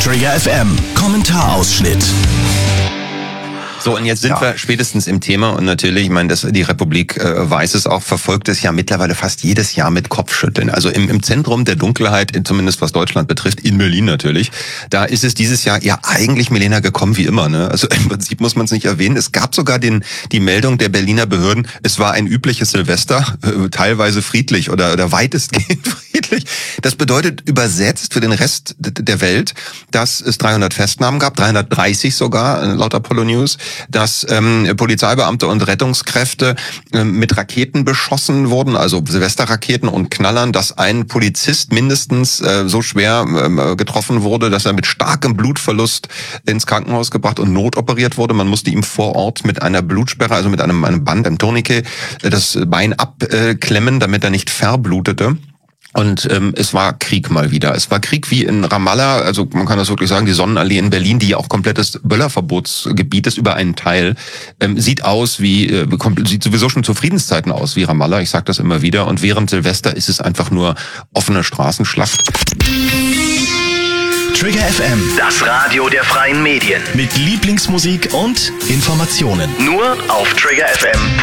Trigger FM Kommentarausschnitt. So, und jetzt sind wir spätestens im Thema und natürlich, ich meine, die Republik weiß es auch, verfolgt es ja mittlerweile fast jedes Jahr mit Kopfschütteln. Also im Zentrum der Dunkelheit, zumindest was Deutschland betrifft, in Berlin natürlich, da ist es dieses Jahr ja eigentlich, Milena, gekommen wie immer, ne? Also im Prinzip muss man es nicht erwähnen. Es gab sogar die Meldung der Berliner Behörden, es war ein übliches Silvester, teilweise friedlich oder weitestgehend friedlich. Das bedeutet übersetzt für den Rest der Welt, dass es 300 Festnahmen gab, 330 sogar, laut Apollo News, dass Polizeibeamte und Rettungskräfte mit Raketen beschossen wurden, also Silvesterraketen und Knallern, dass ein Polizist mindestens so schwer getroffen wurde, dass er mit starkem Blutverlust ins Krankenhaus gebracht und notoperiert wurde. Man musste ihm vor Ort mit einer Blutsperre, also mit einem Band, einem Tourniquet, das Bein abklemmen, damit er nicht verblutete. Und es war Krieg mal wieder. Es war Krieg wie in Ramallah, also man kann das wirklich sagen, die Sonnenallee in Berlin, die ja auch komplettes Böllerverbotsgebiet ist über einen Teil, sieht sowieso schon zu Friedenszeiten aus wie Ramallah, ich sage das immer wieder. Und während Silvester ist es einfach nur offene Straßenschlacht. Trigger FM, Das Radio der freien Medien. mit Lieblingsmusik und Informationen. Nur auf triggerfm.de.